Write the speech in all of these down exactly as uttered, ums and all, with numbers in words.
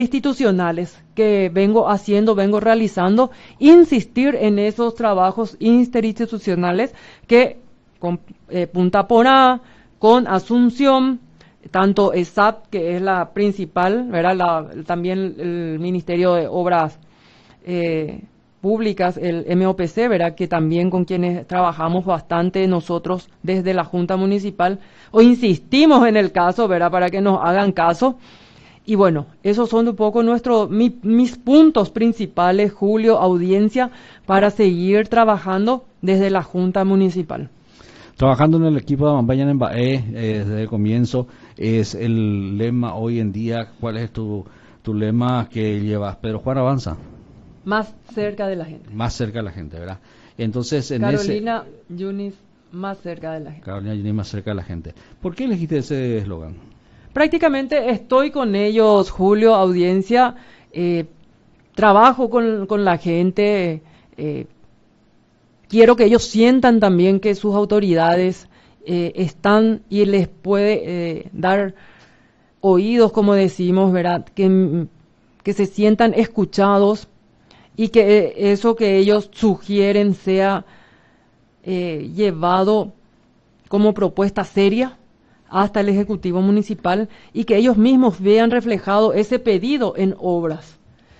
institucionales que vengo haciendo, vengo realizando, insistir en esos trabajos interinstitucionales que con eh, Punta Porá, con Asunción, tanto E S A P, que es la principal, ¿verdad? La, también el Ministerio de Obras eh, Públicas, el M O P C, ¿verdad? Que también con quienes trabajamos bastante nosotros desde la Junta Municipal, o insistimos en el caso, ¿verdad? Para que nos hagan caso. Y bueno, esos son un poco nuestros, mi, mis puntos principales, Julio, audiencia, para seguir trabajando desde la Junta Municipal. Trabajando en el equipo de Amambayan en Bae, eh, desde el comienzo, es el lema hoy en día. ¿Cuál es tu, tu lema que llevas? Pedro Juan, avanza. Más cerca de la gente. Más cerca de la gente, ¿verdad? Entonces, en Carolina ese... Yunis, más cerca de la gente. Carolina Yunis, más cerca de la gente. ¿Por qué elegiste ese eslogan? Prácticamente estoy con ellos, Julio, audiencia, eh, trabajo con, con la gente, eh, quiero que ellos sientan también que sus autoridades eh, están y les puede eh, dar oídos, como decimos, ¿verdad? Que, que se sientan escuchados y que eh, eso que ellos sugieren sea eh, llevado como propuesta seria hasta el Ejecutivo Municipal y que ellos mismos vean reflejado ese pedido en obras,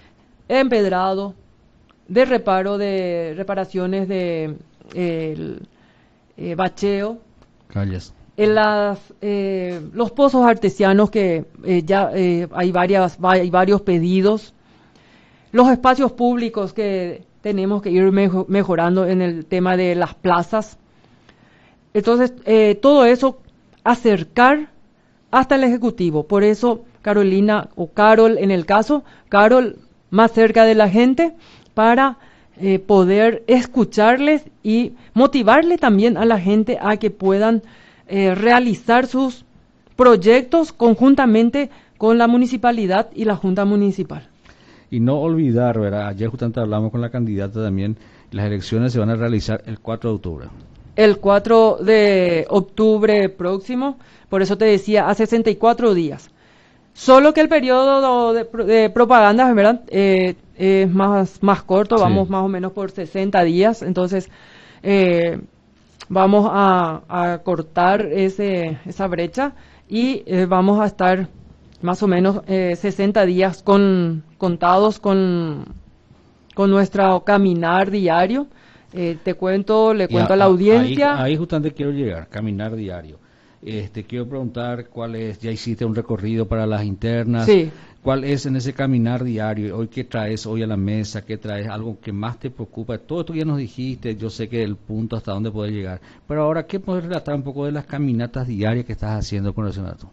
empedrado, de reparo, de reparaciones de eh, el, eh, bacheo, calles, en las, eh, los pozos artesianos que eh, ya eh, hay, varias, hay varios pedidos, los espacios públicos que tenemos que ir mejo mejorando en el tema de las plazas. Entonces, eh, todo eso acercar hasta el Ejecutivo. Por eso, Carolina, o Carol en el caso, Carol más cerca de la gente, para eh, poder escucharles y motivarle también a la gente a que puedan eh, realizar sus proyectos conjuntamente con la municipalidad y la Junta Municipal. Y no olvidar, ¿verdad? Ayer justamente hablamos con la candidata también, las elecciones se van a realizar el cuatro de octubre. El cuatro de octubre próximo, por eso te decía, a sesenta y cuatro días. Solo que el periodo de, de propaganda, ¿verdad? Eh, es más, más corto, sí. Vamos más o menos por sesenta días, entonces eh, vamos a, a cortar ese, esa brecha y eh, vamos a estar más o menos eh, sesenta días con, contados con, con nuestro caminar diario. Eh, te cuento, le cuento a, a la audiencia. Ahí, ahí justamente quiero llegar, caminar diario. Este, quiero preguntar cuál es, ya hiciste un recorrido para las internas, sí. ¿Cuál es en ese caminar diario? Hoy, ¿qué traes hoy a la mesa? ¿Qué traes? Algo que más te preocupa. Todo esto ya nos dijiste, yo sé que el punto hasta dónde puede llegar. Pero ahora, ¿qué puedes relatar un poco de las caminatas diarias que estás haciendo con el Senato?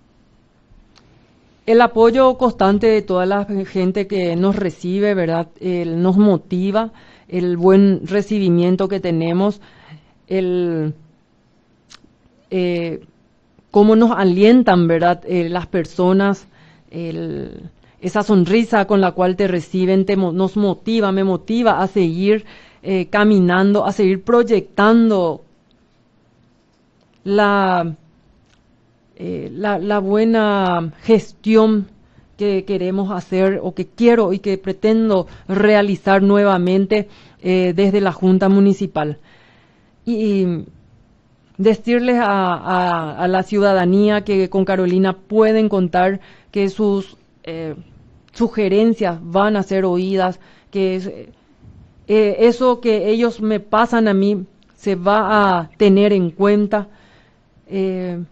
El apoyo constante de toda la gente que nos recibe, ¿verdad? El, nos motiva, el buen recibimiento que tenemos, el eh, cómo nos alientan, ¿verdad? Eh, las personas, el, esa sonrisa con la cual te reciben, te, nos motiva, me motiva a seguir eh, caminando, a seguir proyectando la, eh, la, la buena gestión que queremos hacer o que quiero y que pretendo realizar nuevamente eh, desde la Junta Municipal. Y decirles a, a, a la ciudadanía que con Carolina pueden contar, que sus eh, sugerencias van a ser oídas, que es, eh, eso que ellos me pasan a mí se va a tener en cuenta. Eh,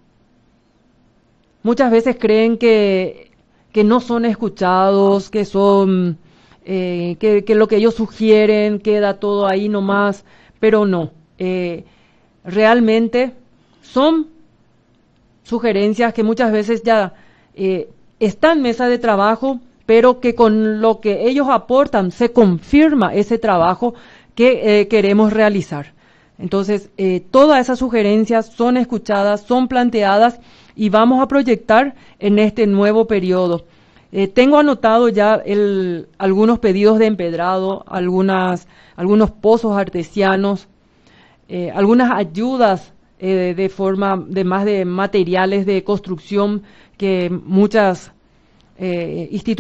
muchas veces creen que, que no son escuchados, que son eh, que, que lo que ellos sugieren queda todo ahí nomás, pero no. Eh, realmente son sugerencias que muchas veces ya eh, están en mesa de trabajo, pero que con lo que ellos aportan se confirma ese trabajo que eh, queremos realizar. Entonces, eh, todas esas sugerencias son escuchadas, son planteadas y vamos a proyectar en este nuevo periodo. Eh, tengo anotado ya el, algunos pedidos de empedrado, algunas, algunos pozos artesianos, eh, algunas ayudas eh, de forma de más de materiales de construcción que muchas eh,